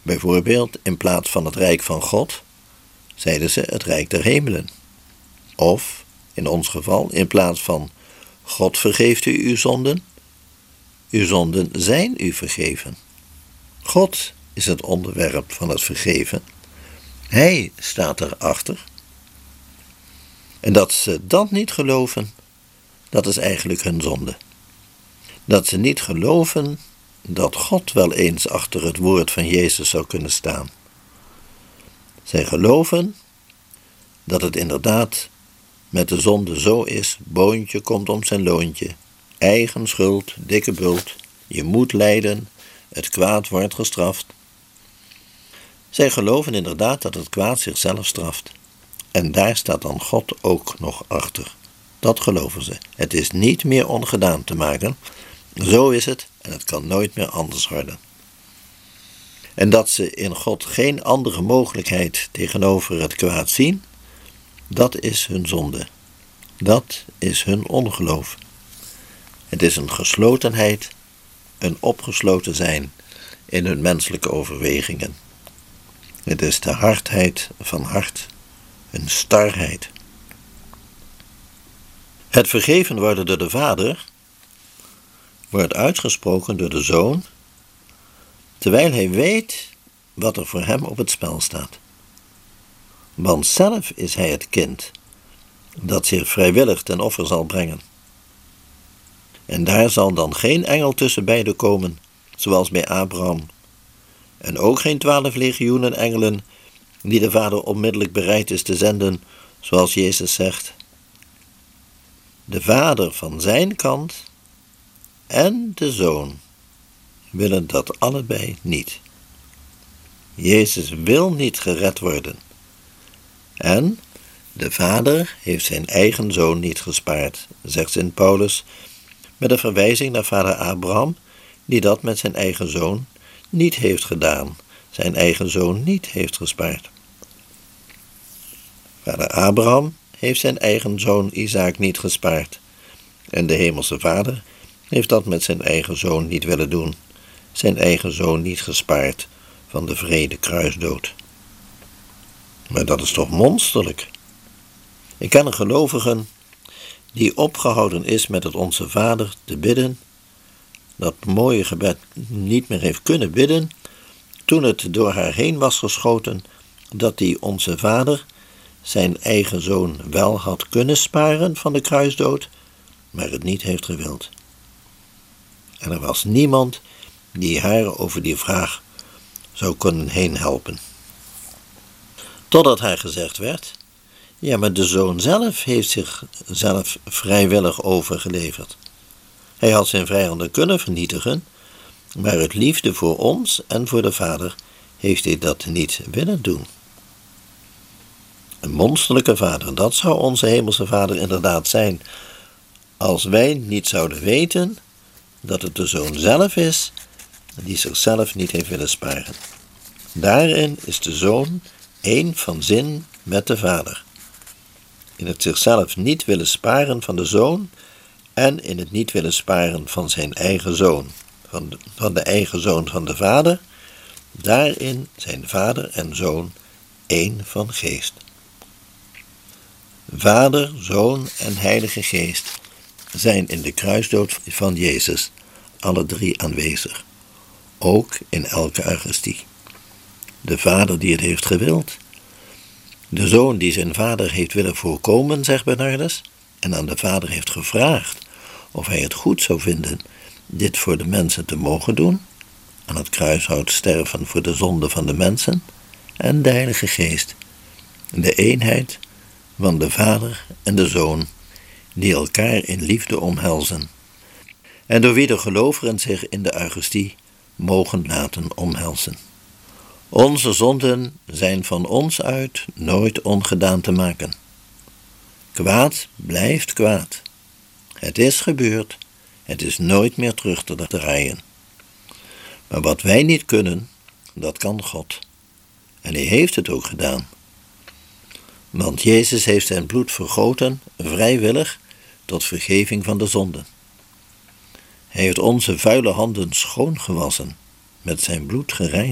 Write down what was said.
Bijvoorbeeld, in plaats van het rijk van God, zeiden ze het rijk der hemelen. Of, in ons geval, in plaats van God vergeeft u uw zonden zijn u vergeven. God is het onderwerp van het vergeven. Hij staat erachter. En dat ze dat niet geloven, dat is eigenlijk hun zonde. Dat ze niet geloven dat God wel eens achter het woord van Jezus zou kunnen staan. Zij geloven dat het inderdaad met de zonde zo is: boontje komt om zijn loontje, eigen schuld, dikke bult, je moet lijden, het kwaad wordt gestraft. Zij geloven inderdaad dat het kwaad zichzelf straft. En daar staat dan God ook nog achter. Dat geloven ze. Het is niet meer ongedaan te maken. Zo is het en het kan nooit meer anders worden. En dat ze in God geen andere mogelijkheid tegenover het kwaad zien, dat is hun zonde. Dat is hun ongeloof. Het is een geslotenheid, een opgesloten zijn in hun menselijke overwegingen. Het is de hardheid van hart, een starheid. Het vergeven worden door de Vader wordt uitgesproken door de Zoon, terwijl hij weet wat er voor hem op het spel staat. Want zelf is hij het kind dat zich vrijwillig ten offer zal brengen. En daar zal dan geen engel tussen beiden komen, zoals bij Abraham. En ook geen 12 legioenen engelen die de Vader onmiddellijk bereid is te zenden, zoals Jezus zegt. De Vader van zijn kant en de Zoon willen dat allebei niet. Jezus wil niet gered worden. En de Vader heeft zijn eigen Zoon niet gespaard, zegt Sint Paulus, met een verwijzing naar vader Abraham, die dat met zijn eigen zoon niet heeft gedaan, zijn eigen zoon niet heeft gespaard. Vader Abraham heeft zijn eigen zoon Isaac niet gespaard, en de hemelse Vader heeft dat met zijn eigen zoon niet willen doen, zijn eigen zoon niet gespaard van de wrede kruisdood. Maar dat is toch monsterlijk? Ik ken een gelovige die opgehouden is met het Onze Vader te bidden, dat mooie gebed niet meer heeft kunnen bidden, toen het door haar heen was geschoten dat die Onze Vader zijn eigen zoon wel had kunnen sparen van de kruisdood, maar het niet heeft gewild. En er was niemand die haar over die vraag zou kunnen heen helpen. Totdat haar gezegd werd: ja, maar de zoon zelf heeft zichzelf vrijwillig overgeleverd. Hij had zijn vijanden kunnen vernietigen, maar uit liefde voor ons en voor de Vader heeft hij dat niet willen doen. Een monsterlijke Vader, dat zou onze hemelse Vader inderdaad zijn, als wij niet zouden weten dat het de Zoon zelf is die zichzelf niet heeft willen sparen. Daarin is de Zoon één van zin met de Vader. In het zichzelf niet willen sparen van de Zoon en in het niet willen sparen van zijn eigen Zoon, van de eigen Zoon van de Vader, daarin zijn Vader en Zoon één van geest. Vader, Zoon en Heilige Geest zijn in de kruisdood van Jezus alle drie aanwezig, ook in elke Eucharistie. De Vader die het heeft gewild, de Zoon die zijn Vader heeft willen voorkomen, zegt Bernardus, en aan de Vader heeft gevraagd of hij het goed zou vinden dit voor de mensen te mogen doen, aan het kruishout sterven voor de zonde van de mensen, en de Heilige Geest, de eenheid van de Vader en de Zoon, die elkaar in liefde omhelzen, en door wie de gelovigen zich in de Eucharistie mogen laten omhelzen. Onze zonden zijn van ons uit nooit ongedaan te maken. Kwaad blijft kwaad. Het is gebeurd, het is nooit meer terug te draaien. Maar wat wij niet kunnen, dat kan God. En hij heeft het ook gedaan. Want Jezus heeft zijn bloed vergoten, vrijwillig, tot vergeving van de zonden. Hij heeft onze vuile handen schoongewassen, met zijn bloed gereinigd.